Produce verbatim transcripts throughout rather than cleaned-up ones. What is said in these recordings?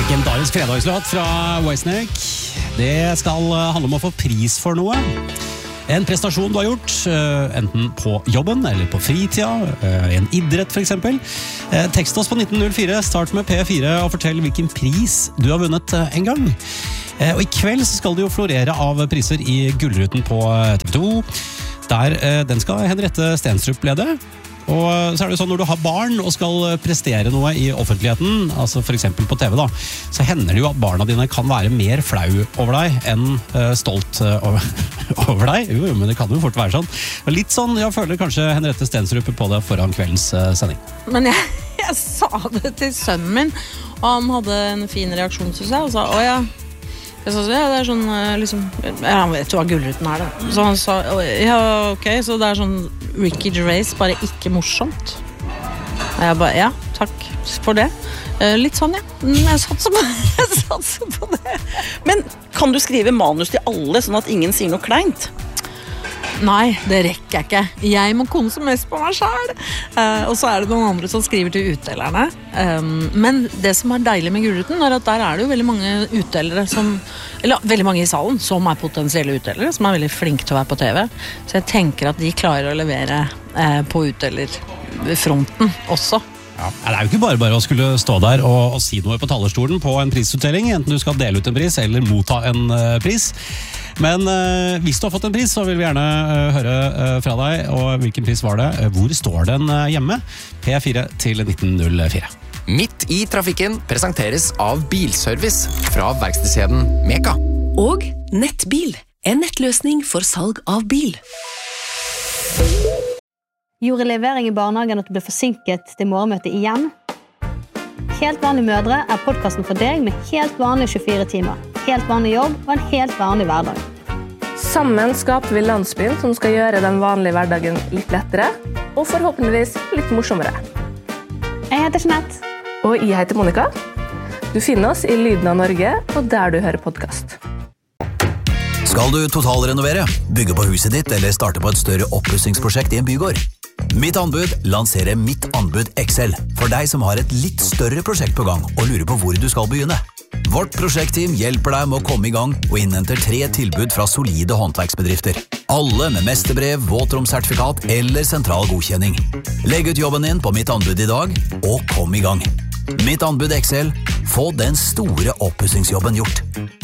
Legendarisk fredagslåt fra Whitesnake. Det skal handle om å få pris for noe. En prestasjon du har gjort, enten på jobben eller på fritida, en idrett for eksempel. Tekst oss på nitten null fire, start med P fire og fortell hvilken pris du har vunnet en gang. Og i kveld skal det jo florere av priser i Gullruten på T V to, der den skal Henriette Stenstrup lede. Og så er det sånn, når du har barn og skal prestere noe i offentligheten, altså for eksempel på T V da, så hender det jo at barna dine kan være mer flau over deg enn uh, stolt uh, over, over deg. Jo, jo, men det kan jo fort være sånn. Og litt sånn, jeg føler kanskje Henriette Stenstrup på det foran kveldens uh, sending. Men jeg, jeg sa det til sønnen min, og han hadde en fin reaksjon, synes jeg, og sa, å ja, jeg sa, ja, det er sånn, liksom, ja, han vet jo hva Gullruten er da. Så han sa, ja, ok, så det er sånn Ricky Gervais, bare ikke morsomt. Og jeg bare, ja, takk for det. Litt sånn, ja. Jeg satser på, jeg satser på det. Men kan du skrive manus til alle, sånn at ingen sier noe kleint? Nei, det rekker jeg ikke. Jeg må konse mest på meg selv. Uh, og så er det noen andre som skriver til utdelerne. Um, men det som er deilig med Gullruten er at der er det jo veldig mange utdelere som, eller veldig mange i salen som er potensielle utdelere, som er veldig flinke til å være på T V. Så jeg tenker at de klarer å levere uh, på utdelerfronten også. Ja, det er jo ikke bare bare å skulle stå der og, og si noe på talerstolen på en prisutdeling, enten du skal dele ut en pris eller motta en uh, pris. Men uh, hvis du har fått en pris, så vil vi gjerne uh, høre uh, fra deg, og hvilken pris var det? Uh, hvor står den uh, hjemme? P fire til nitten null fire. Midt i trafikken presenteres av Bilservice fra verkstedskjeden Meka. Og Nettbil, en nettløsning for salg av bil. Gjorde levering i barnehagen at du ble forsinket til morgenmøtet igjen? Helt vanlige mødre er podcasten for deg med helt vanlige tjuefire timer. Helt vanlig jobb og en helt vanlig hverdag. Sammen skaper vi landsbyen som skal gjøre den vanlige hverdagen litt lettere, og forhåpentligvis litt morsommere. Jeg heter Jeanette. Og jeg heter Monica. Du finner oss i Lyden av Norge, og der du hører podcast. Skal du totalrenovere, bygge på huset ditt eller starte på et større oppussingsprosjekt i en bygård? Mitt anbud lanserer Mitt anbud X L for deg som har et litt større prosjekt på gang og lurer på hvor du skal begynne. Vårt prosjektteam hjelper deg med å komme i gang og innhenter tre tilbud fra solide håndverksbedrifter. Alle med mesterbrev, våtromsertifikat eller sentral godkjenning. Legg ut jobben din på Mitt anbud i dag, og kom i gang. Mitt anbud X L. Få den store oppussingsjobben gjort.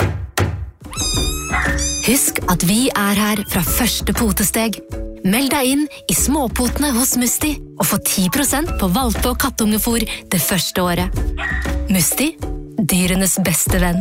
Husk at vi er her fra første potesteg. Meld deg inn i småpotene hos Musti og få ti prosent på valpe- og kattungefôr det første året. Musti, dyrenes beste venn.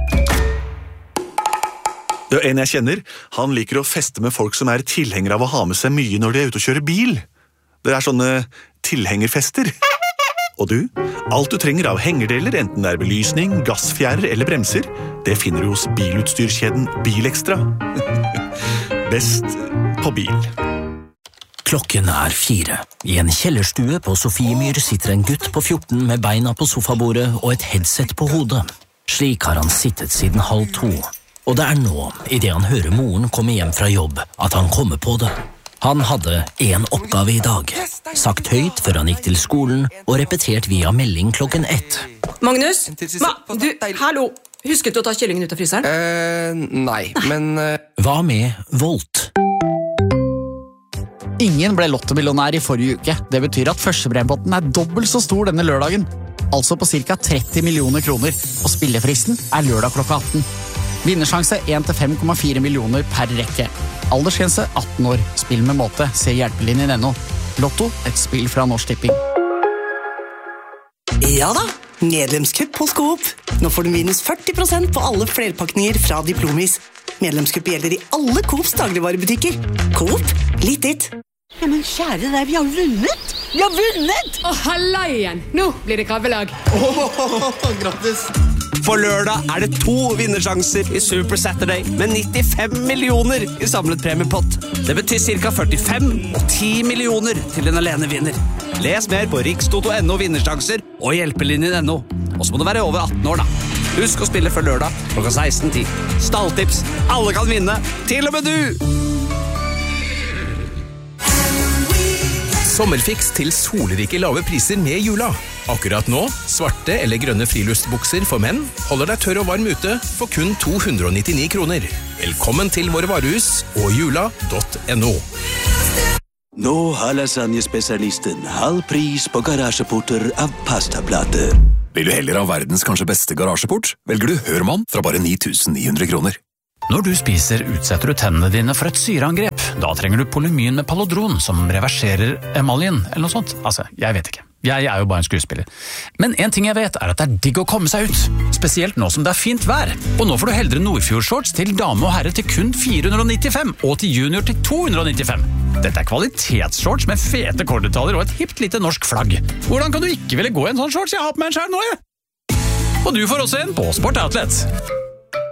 Det er en jeg kjenner. Han liker å feste med folk som er tilhengere av å ha med seg mye når de er ute og kjører bil. Det er sånne tilhengerfester. Og du? Alt du trenger av hengerdeler, enten det er belysning, gassfjærer eller bremser, det finner du hos bilutstyrskjeden Bilekstra. Best på bil. Klokken er fire. I en kjellerstue på Sofiemyr sitter en gutt på fjorten med beina på sofabordet og et headset på hodet. Slik har han sittet siden halv to. Og det er nå, i det han hører moren komme hjem fra jobb, at han kommer på det. Han hadde en oppgave i dag. Sagt høyt før han gikk til skolen, og repetert via melding klokken ett. Magnus? Ma, du, hallo! Husket du å ta kyllingen ut av fryseren? Eh, nei, men... Uh... Hva med Volt? Ingen ble lottomillionær i forrige uke. Det betyr at førstepremiepotten er dobbelt så stor denne lørdagen. Altså på cirka tretti millioner kroner. Og spillefristen er lørdag klokka atten. Vinnersjanse en til fem komma fire millioner per rekke. Aldersgrense atten år. Spill med måte. Se hjelpelinjen ennå. Lotto, et spill fra Norsk Tipping. Ja da, medlemskupp hos Coop. Nå får du minus førti prosent på alle flerpakninger fra Diplomis. Medlemskupp gjelder i alle Coops dagligvarebutikker. Coop, litt ditt. Ja, men kjære deg, vi har vunnet! Vi har vunnet! Å, halla igjen! Nå blir det krabbelag. Oh, oh, oh, grattis! For lørdag er det to vinnersjanser i Super Saturday med nittifem millioner i samlet premiepott. Det betyr cirka førtifem og ti millioner til den alene vinner. Les mer på rikstoto punktum no vinnersjanser og hjelpelinjen punktum no. Og så må du være over atten år da. Husk å spille før lørdag klokka seksten ti. Stalltips, alle kan vinne, til og med du! Sommerfiks til solrike lave priser med Jula. Akkurat nå, svarte eller grønne friluftsbukser for menn holder deg tørr og varm ute for kun to hundre nittini kroner. Velkommen til våre varehus og jula punktum no. Nå har lasagnespesialisten halv pris på garasjeporter av pastaplater. Vil du heller ha verdens kanskje beste garasjeport? Velger du Hørmann fra bare ni tusen ni hundre kroner. Når du spiser, utsetter du tennene dine for et syreangrep. Da trenger du Polymyn med Palodron, som reverserer emaljen, eller noe sånt. Altså, jeg vet ikke. Jeg er jo bare en skuespiller. Men en ting jeg vet er at det er digg å komme seg ut. Spesielt nå som det er fint vær. Og nå får du heldre Nordfjord-shorts til dame og herre til kun fire hundre nittifem, og til junior til to hundre nittifem. Dette er kvalitetsshorts med fete kordetaller og et hipt lite norsk flagg. Hvordan kan du ikke ville gå i en sånn shorts? Jeg har på meg en skjær nå, jeg! Og du får også en på Sport Outlet.